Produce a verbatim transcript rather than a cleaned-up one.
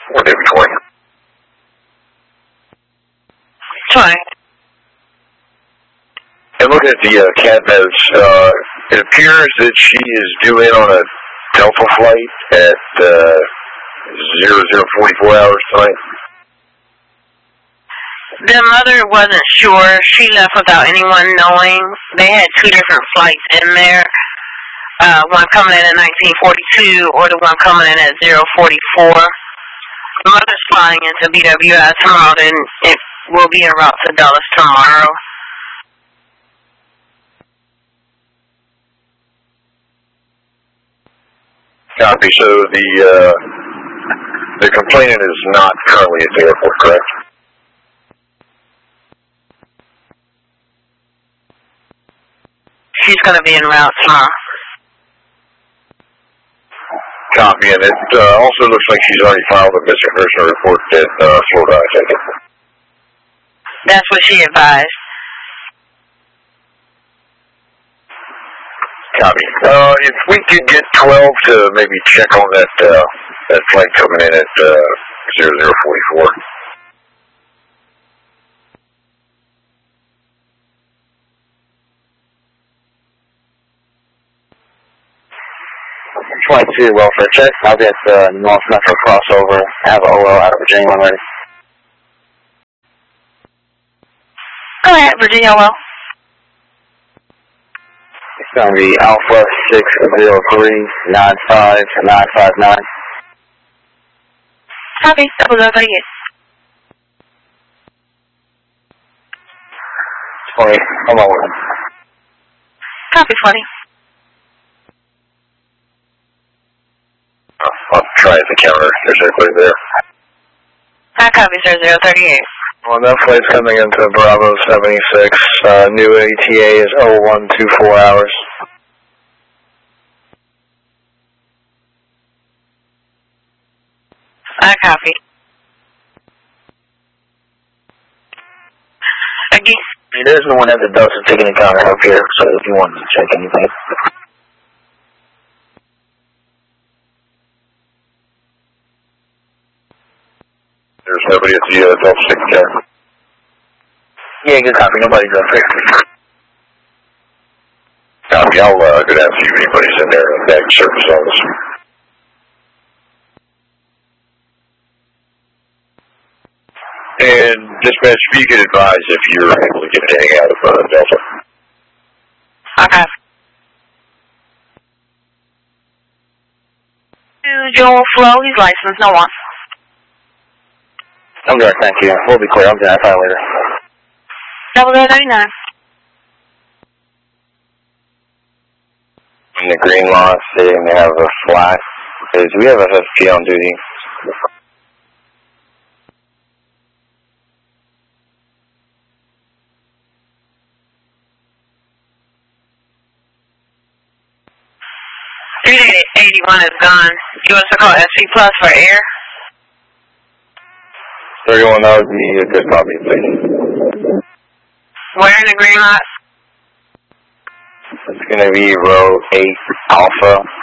Or David twenty. twenty. And looking at the uh, cat notes, uh, it appears that she is due in on a Delta flight at uh, zero zero forty-four hours tonight. The mother wasn't sure. She left without anyone knowing. They had two different flights in there. Uh, one coming in at nineteen forty-two or the one coming in at zero forty-four. The mother's flying into B W I tomorrow, and it will be en route to Dulles tomorrow. Copy. So the uh, the complainant is not currently at the airport, correct? She's going to be en route tomorrow. Copy. And it uh, also looks like she's already filed a missing person report in uh, Florida, I think. That's what she advised. Copy. Uh, if we could get twelve to maybe check on that uh, that flight coming in at uh, zero zero forty-four. twenty-two, welfare check. I'll get the North Metro crossover. I have O L out of Virginia one ready. Go ahead, Virginia. Well, it's going to be Alpha six zero three nine five nine five nine. copy. Double zero thirty-eight. twenty. Come on. Copy, forty. I'll try at the counter. There's everybody there. I copy, sir. zero thirty-eight. Well, that flight's coming into Bravo seventy-six. Uh, new A T A is oh one two four hours. I copy. Again. There's no one at the Dulles ticketing counter up here, so if you want to check anything. There's nobody at the uh, Dulles ticketing counter. Yeah, good copy. Nobody's up here. Copy. I'll uh, go down and see if anybody's in there in the back service office. And dispatch, if you could advise if you're able to get anything out of uh, Delta. Okay. To Joel Flo, he's licensed, no one. I'm good, thank you. We'll be clear. I'll get that file later. Double zero thirty-nine. In the green lot, stating they have a flat. Do we have a F P on duty? three eighty-one is gone. You want us to call S C Plus for air? thirty-one, that would be a good copy, please. Where in the green lot? It's going to be row eight Alpha.